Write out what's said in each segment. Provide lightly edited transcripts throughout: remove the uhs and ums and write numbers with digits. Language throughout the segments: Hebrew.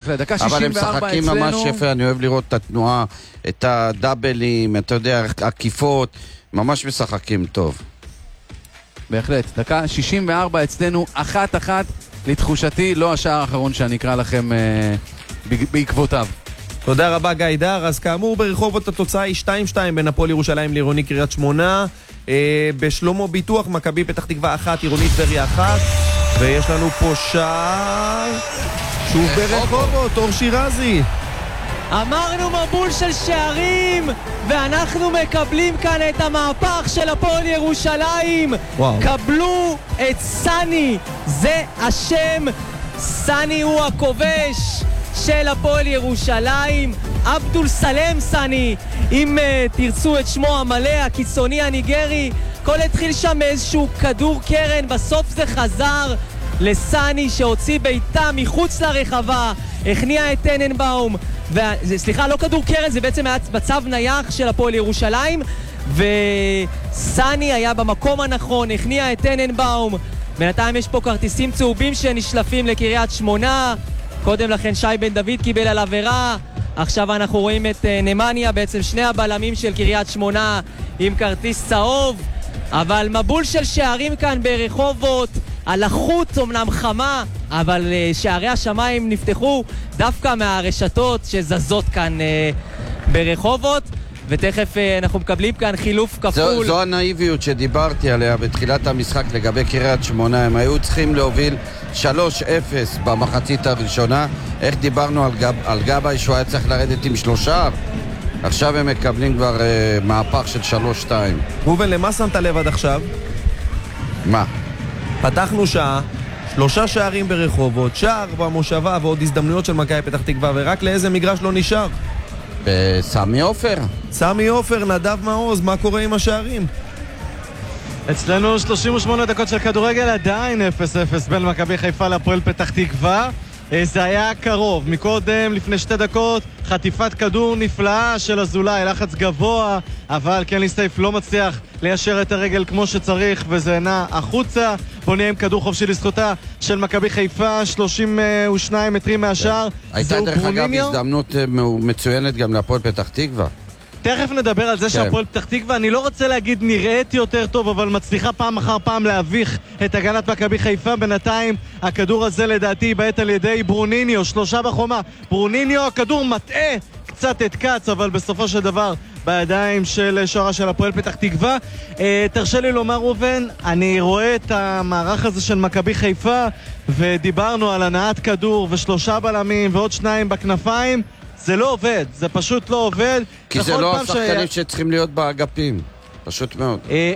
בהחלט. דקה 64 אצלנו. אבל הם משחקים ממש יפה, אני אוהב לראות את התנועה, את הדאבלים, אתה יודע, עקיפות, ממש משחקים טוב. בהחלט. דקה 64 אצלנו, 1-1, לתחושתי, לא השער האחרון שאני אקרא לכם בעקבותיו. תודה רבה גיא דר. אז כאמור ברחובות התוצאה היא 2-2 בין הפועל ירושלים לעירוני קריית שמונה. בשלמה ביטוח מכבי פתח תקווה 1, עירוני טבריה 1, ויש לנו פה שער שוב ברחובות, אור שירזי. אמרנו מבול של שערים, ואנחנו מקבלים כאן את המהפך של הפועל ירושלים. קבלו את סני, זה השם, סני הוא הכובש של הפועל ירושלים, עבדול סלם סני, אם תרצו את שמו המלא, הקיצוני הניגרי. כל התחיל שם איזשהו כדור קרן, בסוף זה חזר לסני שהוציא ביתה מחוץ לרחבה, הכניע את טננבאום, סליחה, לא כדור קרן, זה בעצם היה מצב נייח של הפועל ירושלים, וסני היה במקום הנכון, הכניע את טננבאום. בינתיים יש פה כרטיסים צהובים שנשלפים לקריית שמונה. קודם לכן שי בן דוד קיבל על עבירה, עכשיו אנחנו רואים את נמניה, בעצם שני הבלמים של קריית שמונה עם כרטיס צהוב, אבל מבול של שערים כאן ברחובות, הלחות אומנם חמה, אבל שערי השמיים נפתחו דווקא מהרשתות שזזות כאן ברחובות, ותכף אנחנו מקבלים כאן חילוף כפול. זו הנאיביות שדיברתי עליה בתחילת המשחק לגבי קריית שמונה. הם היו צריכים להוביל 3-0 במחצית הראשונה. איך דיברנו על גבאי שהוא היה צריך לרדת עם 3, עכשיו הם מקבלים כבר מהפך של 3-2. ראובן, למה שמת לב עד עכשיו? מה? פתחנו שעה, 3 שערים ברחובות, שער במושבה ועוד הזדמנויות של מכבי פתח תקווה, ורק לאיזה מגרש לא נשאר? בסמי עופר. סמי עופר, נדב מעוז, מה קורה עם השערים? אצלנו 38 דקות של כדורגל, עדיין 0-0 בין מכבי חיפה להפועל פתח תקווה. זה היה קרוב, מקודם לפני 2 דקות חטיפת כדור נפלאה של אזולאי, לחץ גבוה, אבל קנלי סייף לא מצליח ליישר את הרגל כמו שצריך, וזה נע החוצה. בוא נהיה עם כדור חופשי לזכותה של מכבי חיפה, 32 מטרים מהשאר. הייתה דרך אגב הזדמנות מצוינת גם להפועל פתח תקווה. תכף נדבר על זה שהפועל פתח תקווה, אני לא רוצה להגיד נראית יותר טוב, אבל מצליחה פעם אחר פעם להביך את הגנת מכבי חיפה. בינתיים הכדור הזה לדעתי בעט על ידי ברוניניו, 3 בחומה. ברוניניו, הכדור מטעה קצת את קץ, אבל בסופו של דבר בידיים של שוערה של הפועל פתח תקווה. תרשה לי לומר ראובן, אני רואה את המערך הזה של מכבי חיפה, ודיברנו על הנעת כדור ו3 בלמים ועוד 2 בכנפיים. זה לא עובד, זה פשוט לא עובד. כי זה לא השחקנים שצריכים להיות באגפים, פשוט מאוד.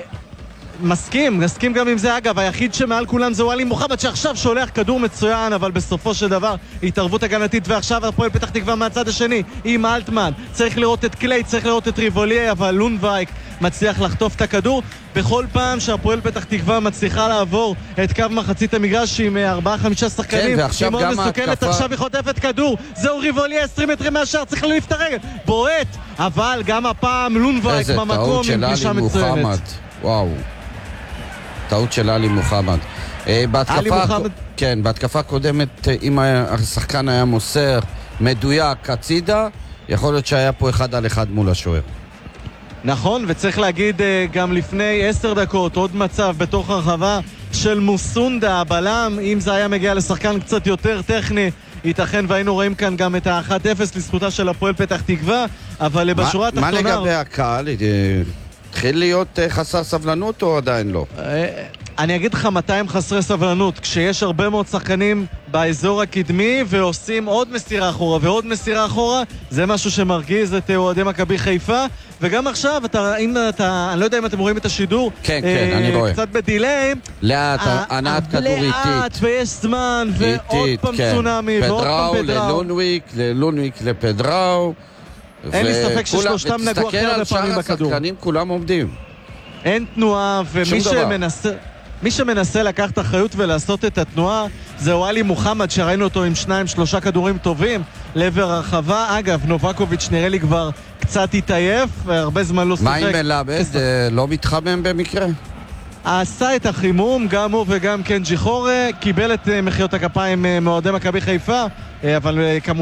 מסכים גם עם זה. אגב, היחיד שמעל כולם זה וואלי מוחמד, שעכשיו שולח כדור מצוין, אבל בסופו של דבר התערבות הגנתית, ועכשיו הפועל פתח תקווה מהצד השני עם אלטמן. צריך לראות את קליי, צריך לראות את ריבולי, אבל לונבייק מצליח לחטוף את הכדור. בכל פעם שהפועל פתח תקווה מצליחה לעבור את קו מחצית המגרש עם 4-5 שחקנים, ועכשיו גם ההתקפה, עכשיו היא חוטפת כדור, זהו ריבולי 20 מטרים מהשאר, צריך להעיף את הרגל, בועט, אבל גם הפעם לונבייק במקום עם פגישה מצוינת. וואו, טעות של אלי מוחמד. בהתקפה קודמת, אם השחקן היה מוסר מדויק הצידה, יכול להיות שהיה פה 1 על 1 מול השוער. נכון, וצריך להגיד גם לפני 10 דקות עוד מצב בתוך הרחבה של מוסונדה הבלם. אם זה היה מגיע לשחקן קצת יותר טכני, ייתכן והיינו רואים כאן גם את ה-1-0 לזכותה של הפועל פתח תקווה. אבל בשורה התחתונה, מה לגבי הקהל? התחיל להיות חסר סבלנות או עדיין לא? אני אגיד לך 200 חסרי סבלנות, כשיש הרבה מאוד שחקנים באזור הקדמי ועושים עוד מסירה אחורה ועוד מסירה אחורה, זה משהו שמרגיז את אוהדי מכבי חיפה. וגם עכשיו, אני לא יודע אם אתם רואים את השידור, כן, אני רואה. קצת בדילי, לאט, הנעת כדור איטית. לאט, ויש זמן, ועוד פעם צונאמי, ועוד פעם פדראו. ללונוויק, לפדראו. אין לי ספק ששלושתם נגעו הכי הרבה פעמים בכדור. תסתכל על שאר השחקנים, כולם עומדים. אין תנועה, ומי שמנסה לקחת אחריות ולעשות את התנועה זה וואלי מוחמד, שראינו אותו עם 2-3 כדורים טובים לעבר הרחבה. אגב, נובקוביץ' נראה לי כבר קצת התעייף, והרבה זמן לא סופק. מה עם מלאבד? לא מתחמם במקרה? עשה את החימום, גם הוא וגם קנג'י חורה, קיבל את מחיאות הכפיים מאוהדי מכבי חיפה, אבל כמובן